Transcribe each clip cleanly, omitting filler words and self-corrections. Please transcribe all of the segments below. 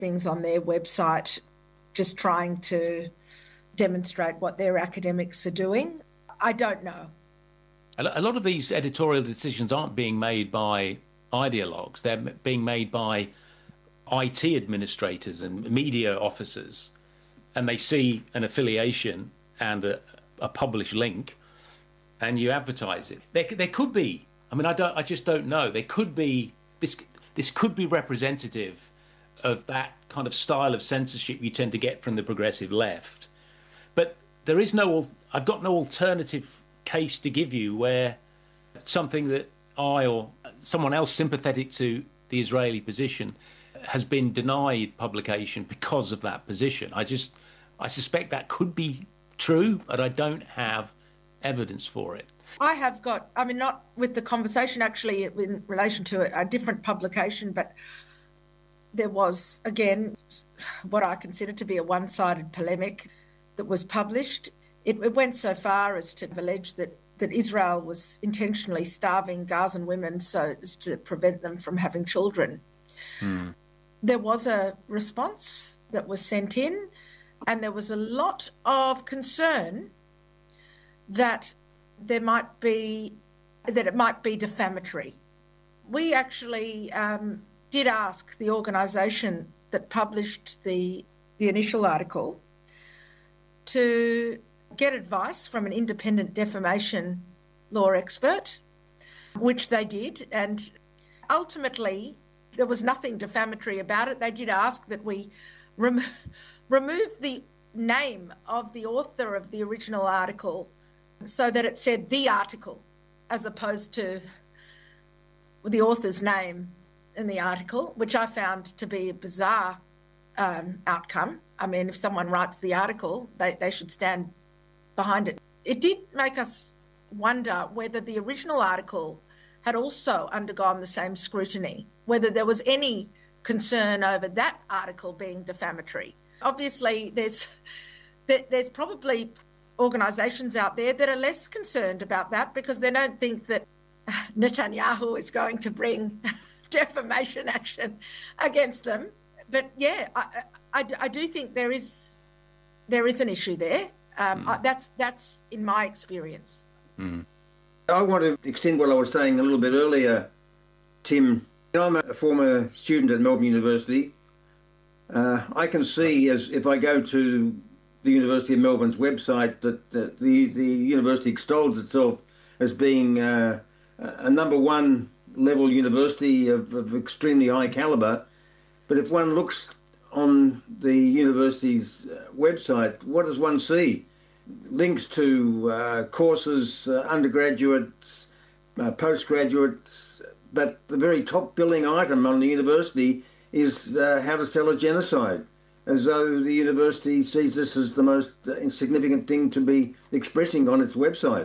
things on their website just trying to demonstrate what their academics are doing. I don't know. A lot of these editorial decisions aren't being made by ideologues. They're being made by IT administrators and media officers, and they see an affiliation and a published link, and you advertise it. There could be. I mean, I just don't know. There could be this. This could be representative of that kind of style of censorship you tend to get from the progressive left. But there is no. I've got no alternative case to give you where something that I or someone else sympathetic to the Israeli position has been denied publication because of that position. I suspect that could be true, but I don't have evidence for it. I have got, I mean, not with the conversation actually in relation to a different publication, but there was, again, what I consider to be a one-sided polemic that was published. It went so far as to allege that Israel was intentionally starving Gazan women so as to prevent them from having children. There was a response that was sent in, and there was a lot of concern that it might be defamatory. We actually did ask the organisation that published the initial article to get advice from an independent defamation law expert, which they did, and ultimately there was nothing defamatory about it. They did ask that we remove the name of the author of the original article so that it said the article as opposed to the author's name in the article, which I found to be a bizarre outcome. I mean, if someone writes the article, they should stand behind it. It did make us wonder whether the original article had also undergone the same scrutiny, whether there was any concern over that article being defamatory. Obviously, there's probably organisations out there that are less concerned about that because they don't think that Netanyahu is going to bring defamation action against them. But yeah, I do think there is an issue there. That's in my experience. I want to extend what I was saying a little bit earlier, Tim. I'm a former student at Melbourne University. I can see, as if I go to the University of Melbourne's website, that the university extols itself as being a number one level university of extremely high calibre. But if one looks on the university's website, what does one see? Links to courses, undergraduates, postgraduates, but the very top billing item on the university is how to sell a genocide, as though the university sees this as the most insignificant thing to be expressing on its website.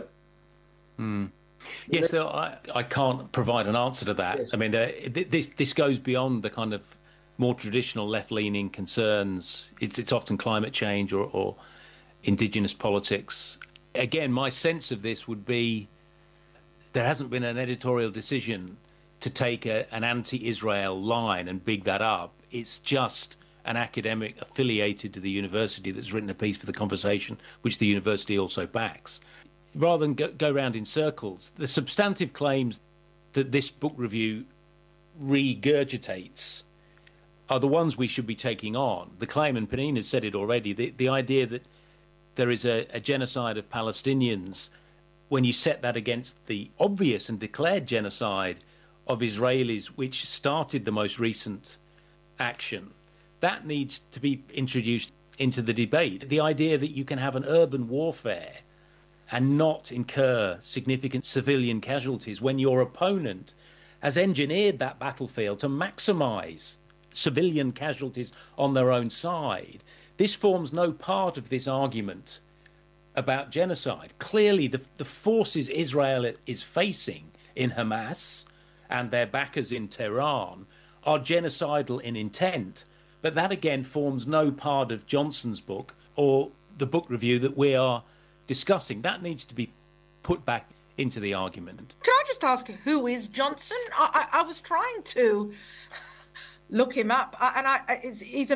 Yes, I can't provide an answer to that. Yes. I mean, this goes beyond the kind of more traditional left-leaning concerns. It's often climate change or indigenous politics. Again, my sense of this would be there hasn't been an editorial decision to take an anti-Israel line and big that up. It's just an academic affiliated to the university that's written a piece for The Conversation, which the university also backs. Rather than go round in circles, the substantive claims that this book review regurgitates are the ones we should be taking on. The claim, and Peninnah has said it already, the idea that there is a genocide of Palestinians, when you set that against the obvious and declared genocide of Israelis, which started the most recent action, that needs to be introduced into the debate. The idea that you can have an urban warfare and not incur significant civilian casualties when your opponent has engineered that battlefield to maximise civilian casualties on their own side. This forms no part of this argument about genocide. Clearly, the forces Israel is facing in Hamas and their backers in Tehran are genocidal in intent, but that again forms no part of Johnson's book or the book review that we are discussing. That needs to be put back into the argument. Can I just ask, who is Johnson? I was trying to look him up. He's